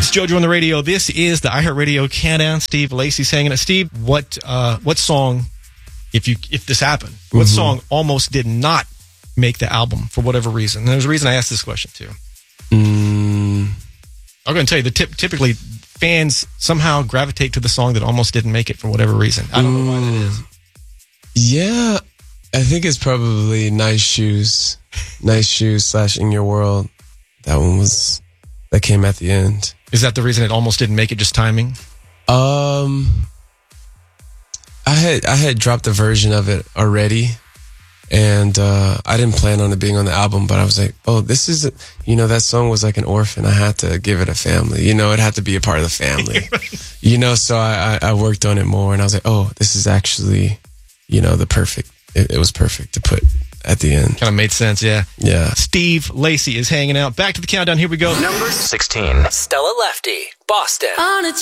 It's JoJo on the radio. This is the iHeartRadio Countdown. Steve Lacy's hanging out. Steve, what song, if this happened, what song almost did not make the album for whatever reason? And there's a reason I asked this question too. I'm going to tell you that typically fans somehow gravitate to the song that almost didn't make it for whatever reason. I don't know why that is. Yeah, I think it's probably Nice Shoes / In Your World. That came at the end. Is that the reason it almost didn't make it, just timing? I had dropped a version of it already, and I didn't plan on it being on the album, but I was like, oh, this is, that song was like an orphan. I had to give it a family. It had to be a part of the family. So I worked on it more, and I was like, oh, this is actually, the perfect, it was perfect to put at the end. Kind of made sense, yeah. Yeah. Steve Lacy is hanging out. Back to the countdown. Here we go. Number 16. Stella Lefty, Boston.